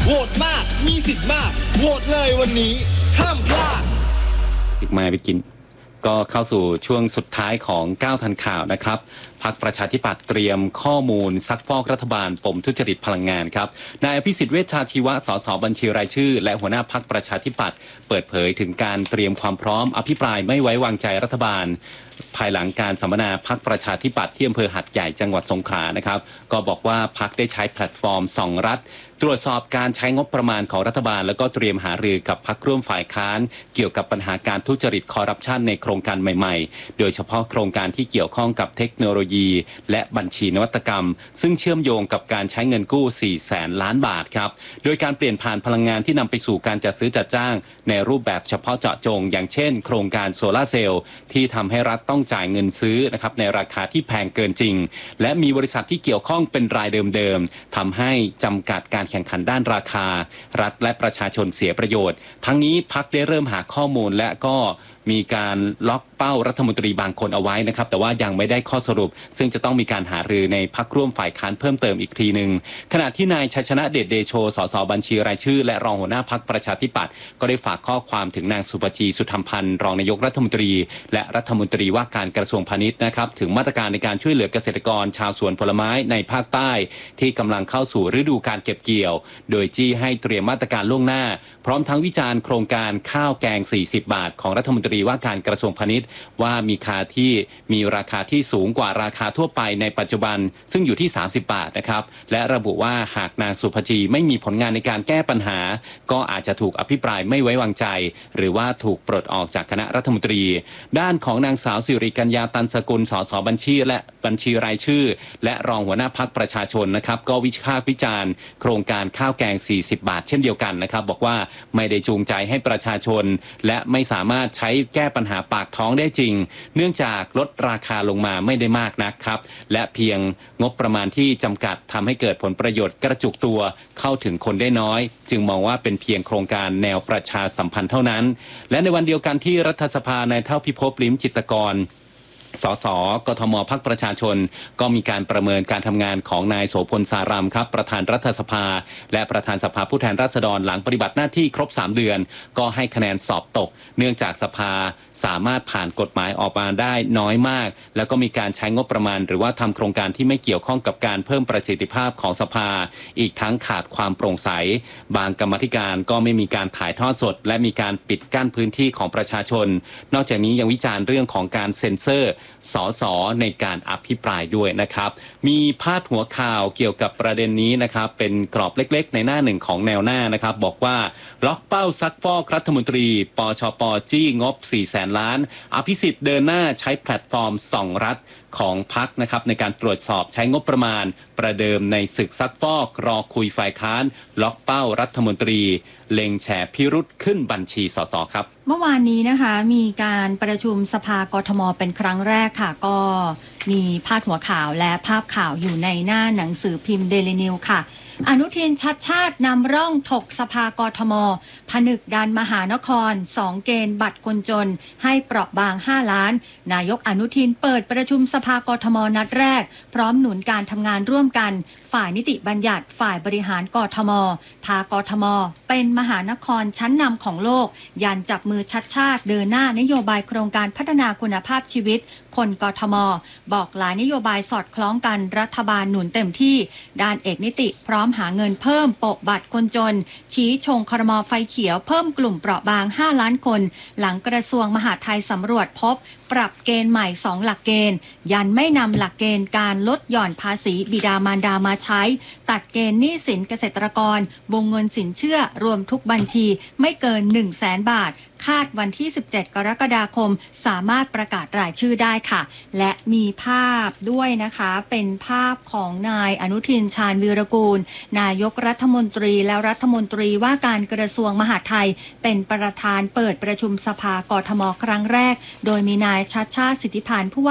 โหวตมากมีสิทธิ์มากโหวตเลยวันนี้ห้ามพลาดอีกมาไปกินก็เข้าสู่ช่วงสุดท้ายของ9ทันข่าวนะครับพรรคประชาธิปัตย์เตรียมข้อมูลซักฟอกรัฐบาลปมทุจริตพลังงานครับนายอภิสิทธิ์เวชชาชีวะสสบัญชีรายชื่อและหัวหน้าพรรคประชาธิปัตย์เปิดเผยถึงการเตรียมความพร้อมอภิปรายไม่ไว้วางใจรัฐบาลภายหลังการสัมมนาพรรคประชาธิปัตย์ที่อำเภอหัดใหญ่จังหวัดสงขลานะครับก็บอกว่าพรรคได้ใช้แพลตฟอร์มส่องรัฐตรวจสอบการใช้งบประมาณของรัฐบาลแล้วก็เตรียมหารือกับพรรคร่วมฝ่ายค้านเกี่ยวกับปัญหาการทุจริตคอร์รัปชันในโครงการใหม่ๆโดยเฉพาะโครงการที่เกี่ยวข้องกับเทคโนโลยีและบัญชีนวัตกรรมซึ่งเชื่อมโยงกับการใช้เงินกู้ 400,000 ล้านบาทครับโดยการเปลี่ยนผ่านพลังงานที่นำไปสู่การจัดซื้อจัดจ้างในรูปแบบเฉพาะเจาะจงอย่างเช่นโครงการโซลาร์เซลล์ที่ทำให้รัฐต้องจ่ายเงินซื้อนะครับในราคาที่แพงเกินจริงและมีบริษัทที่เกี่ยวข้องเป็นรายเดิมๆทำให้จำกัดการแข่งขันด้านราคารัฐและประชาชนเสียประโยชน์ทั้งนี้พรรคได้เริ่มหาข้อมูลและก็มีการล็อกเป้ารัฐมนตรีบางคนเอาไว้นะครับแต่ว่ายังไม่ได้ข้อสรุปซึ่งจะต้องมีการหารือในพรรคร่วมฝ่ายค้านเพิ่มเติมอีกทีหนึ่งขณะที่นายชัยชนะเดชเดโชสสบัญชีรายชื่อและรองหัวหน้าพรรคประชาธิปัตย์ก็ได้ฝากข้อความถึงนางสุปจีสุธรรมพันธ์รองนายกรัฐมนตรีและรัฐมนตรีว่าการกระทรวงพาณิชย์นะครับถึงมาตรการในการช่วยเหลือเกษตรกรชาวสวนผลไม้ในภาคใต้ที่กำลังเข้าสู่ฤดูการเก็บเกี่ยวโดยจี้ให้เตรียมมาตรการล่วงหน้าพร้อมทั้งวิจารณ์โครงการข้าวแกง40 บาทของรัฐมนตรีว่าการกระทรวงพาณิชย์ว่ามีราคาที่สูงกว่าราคาทั่วไปในปัจจุบันซึ่งอยู่ที่30 บาทนะครับและระบุว่าหากนางสุภจีไม่มีผลงานในการแก้ปัญหาก็อาจจะถูกอภิปรายไม่ไว้วางใจหรือว่าถูกปลดออกจากคณะรัฐมนตรีด้านของนางสาวสิริกัญญาตันสกุลสสบัญชีและบัญชีรายชื่อและรองหัวหน้าพรรคประชาชนนะครับก็วิพากษ์วิจารณ์โครงการข้าวแกง40 บาทเช่นเดียวกันนะครับบอกว่าไม่ได้จูงใจให้ประชาชนและไม่สามารถใช้แก้ปัญหาปากท้องได้จริงเนื่องจากลดราคาลงมาไม่ได้มากนักครับและเพียงงบประมาณที่จำกัดทำให้เกิดผลประโยชน์กระจุกตัวเข้าถึงคนได้น้อยจึงมองว่าเป็นเพียงโครงการแนวประชาสัมพันธ์เท่านั้นและในวันเดียวกันที่รัฐสภานายเท่าพิภพลิ้มจิตรกรสสกทมพรรคประชาชนก็มีการประเมินการทำงานของนายโสพลสารามครับประธานรัฐสภาและประธานสภาผู้แทนราษฎรหลังปฏิบัติหน้าที่ครบ3 เดือนก็ให้คะแนนสอบตกเนื่องจากสภาสามารถผ่านกฎหมายออกมาได้น้อยมากแล้วก็มีการใช้งบประมาณหรือว่าทำโครงการที่ไม่เกี่ยวข้องกับการเพิ่มประสิทธิภาพของสภาอีกทั้งขาดความโปร่งใสบางกรรมาธิการก็ไม่มีการถ่ายทอดสดและมีการปิดกั้นพื้นที่ของประชาชนนอกจากนี้ยังวิจารณ์เรื่องของการเซ็นเซอร์สสในการอภิปรายด้วยนะครับมีพาดหัวข่าวเกี่ยวกับประเด็นนี้นะครับเป็นกรอบเล็กๆในหน้าหนึ่งของแนวหน้านะครับบอกว่าล็อกเป้าซักฟอกรัฐมนตรีปชปจี้งบ 400,000 ล้านอภิสิทธิ์เดินหน้าใช้แพลตฟอร์มส่องรัฐของพรรคนะครับในการตรวจสอบใช้งบประมาณประเดิมในศึกซักฟอกรอคุยฝ่ายค้านล็อกเป้ารัฐมนตรีเล็งแฉพิรุษขึ้นบัญชีสสครับเมื่อวานนี้นะคะมีการประชุมสภากทมเป็นครั้งแรกค่ะก็มีพาดหัวข่าวและภาพข่าวอยู่ในหน้าหนังสือพิมพ์เดลินิวค่ะอนุทินชัดชาตินำร่องถกสภากทมผนึกดันมหานคร2เกณฑ์บัตรคนจนให้เปราะบาง5 ล้านนายกอนุทินเปิดประชุมสภากทมนัดแรกพร้อมหนุนการทำงานร่วมกันฝ่ายนิติบัญญัติฝ่ายบริหารกทมพากทมเป็นมหานครชั้นนำของโลกยันจับมือชัดชาติเดินหน้านโยบายโครงการพัฒนาคุณภาพชีวิตคนกทมบอกหลายนโยบายสอดคล้องกันรัฐบาลหนุนเต็มที่ด้านเอกนิติพร้อมหาเงินเพิ่มโปะบัตรคนจนชี้ชงครม.ไฟเขียวเพิ่มกลุ่มเปราะบาง5 ล้านคนหลังกระทรวงมหาดไทยสำรวจพบปรับเกณฑ์ใหม่2 หลักเกณฑ์ยันไม่นำหลักเกณฑ์การลดหย่อนภาษีบิดามารดามาใช้ตัดเกณฑ์หนี้สินเกษตรกรวงเงินสินเชื่อรวมทุกบัญชีไม่เกิน 100,000 บาทคาดวันที่17 กรกฎาคมสามารถประกาศรายชื่อได้ค่ะและมีภาพด้วยนะคะเป็นภาพของนายอนุทินชาญวีรกูลนายกรัฐมนตรีและรัฐมนตรีว่าการกระทรวงมหาดไทยเป็นประธานเปิดประชุมสภากทมครั้งแรกโดยมีนายชัชชาติสิทธิพันธ์ผู้ว่า